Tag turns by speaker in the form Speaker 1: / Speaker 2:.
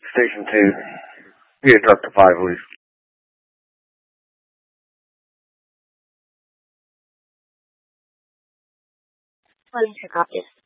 Speaker 1: Station 2. Yeah, drop to 5, please.
Speaker 2: Police copy.